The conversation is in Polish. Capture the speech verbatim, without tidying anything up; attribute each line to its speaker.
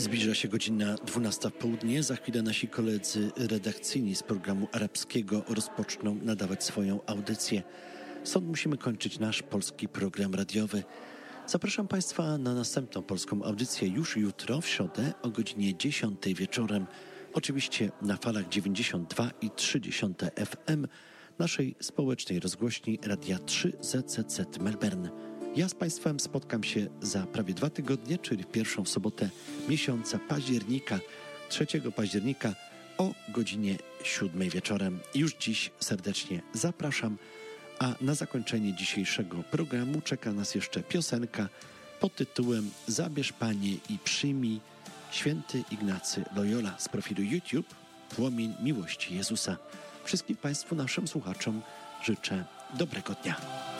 Speaker 1: Zbliża się godzina dwunasta w południe. Za chwilę nasi koledzy redakcyjni z programu arabskiego rozpoczną nadawać swoją audycję. Stąd musimy kończyć nasz polski program radiowy. Zapraszam Państwa na następną polską audycję już jutro, w środę o godzinie dziesiątej wieczorem. Oczywiście na falach dziewięćdziesiąt dwa i trzy dziesiąte F M naszej społecznej rozgłośni Radia trzy Z Z Z Melbourne. Ja z Państwem spotkam się za prawie dwa tygodnie, czyli w pierwszą sobotę miesiąca października, trzeciego października o godzinie siódmej wieczorem. Już dziś serdecznie zapraszam, a na zakończenie dzisiejszego programu czeka nas jeszcze piosenka pod tytułem Zabierz Panie i przyjmij, święty Ignacy Loyola z profilu YouTube Płomień Miłości Jezusa. Wszystkim Państwu, naszym słuchaczom życzę dobrego dnia.